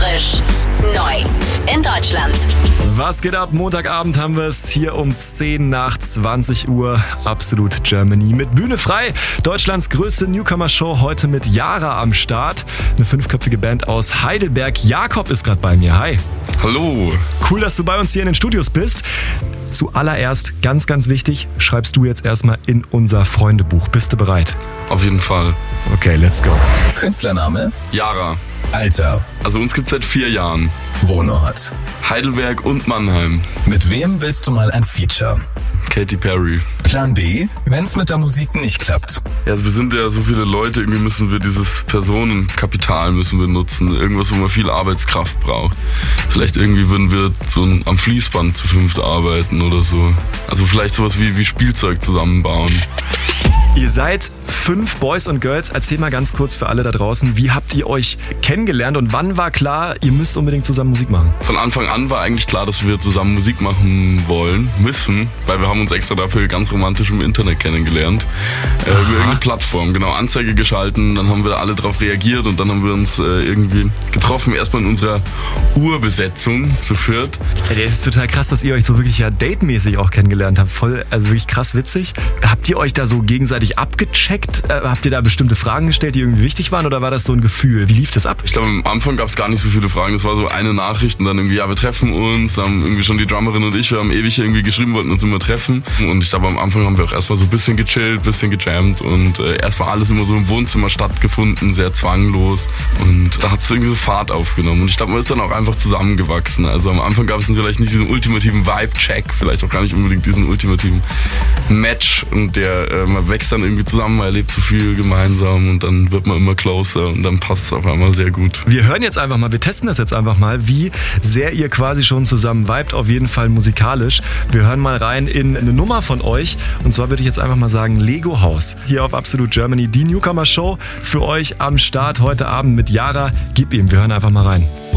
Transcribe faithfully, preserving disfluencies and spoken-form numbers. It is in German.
Frisch, neu in Deutschland. Was geht ab? Montagabend haben wir es hier um zehn nach zwanzig Uhr. Absolut Germany mit Bühne frei. Deutschlands größte Newcomer-Show heute mit Yara am Start. Eine fünfköpfige Band aus Heidelberg. Jakob ist gerade bei mir. Hi. Hallo. Cool, dass du bei uns hier in den Studios bist. Zuallererst, ganz, ganz wichtig, schreibst du jetzt erstmal in unser Freundebuch. Bist du bereit? Auf jeden Fall. Okay, let's go. Künstlername? Yara. Alter? Also uns gibt's seit vier Jahren. Wohnort? Heidelberg und Mannheim. Mit wem willst du mal ein Feature? Katy Perry. Plan B, wenn's mit der Musik nicht klappt? Ja, also wir sind ja so viele Leute, irgendwie müssen wir dieses Personenkapital müssen wir nutzen. Irgendwas, wo man viel Arbeitskraft braucht. Vielleicht irgendwie würden wir so ein, am Fließband zu fünft arbeiten oder so. Also vielleicht sowas wie, wie Spielzeug zusammenbauen. Ihr seid fünf Boys und Girls. Erzähl mal ganz kurz für alle da draußen, wie habt ihr euch kennengelernt und wann war klar, ihr müsst unbedingt zusammen Musik machen? Von Anfang an war eigentlich klar, dass wir zusammen Musik machen wollen, müssen, weil wir haben uns extra dafür ganz romantisch im Internet kennengelernt. Äh, über irgendeine Plattform, genau, Anzeige geschalten, dann haben wir alle drauf reagiert und dann haben wir uns äh, irgendwie getroffen, erstmal in unserer Urbesetzung zu viert. Ja, das ist total krass, dass ihr euch so wirklich ja datemäßig auch kennengelernt habt. Voll, also wirklich krass witzig. Habt ihr euch da so gegenseitig abgecheckt? Äh, habt ihr da bestimmte Fragen gestellt, die irgendwie wichtig waren, oder war das so ein Gefühl? Wie lief das ab? Ich glaube, am Anfang gab es gar nicht so viele Fragen. Das war so eine Nachricht und dann irgendwie, ja, wir treffen uns. Haben irgendwie schon die Drummerin und ich, wir haben ewig irgendwie geschrieben, wollten uns immer treffen. Und ich glaube, am Anfang haben wir auch erstmal so ein bisschen gechillt, ein bisschen gejammt und äh, erstmal alles immer so im Wohnzimmer stattgefunden, sehr zwanglos. Und da hat es irgendwie so Fahrt aufgenommen. Und ich glaube, man ist dann auch einfach zusammengewachsen. Also am Anfang gab es vielleicht nicht diesen ultimativen Vibe-Check, vielleicht auch gar nicht unbedingt diesen ultimativen Match. Und der, äh, man wächst dann irgendwie zusammen, man erlebt so viel gemeinsam und dann wird man immer closer und dann passt es auf einmal sehr gut. Wir hören jetzt einfach mal, wir testen das jetzt einfach mal, wie sehr ihr quasi schon zusammen vibet, auf jeden Fall musikalisch. Wir hören mal rein in eine Nummer von euch und zwar würde ich jetzt einfach mal sagen Lego House. Hier auf Absolut Germany, die Newcomer Show für euch am Start heute Abend mit Yara. Gib ihm, wir hören einfach mal rein.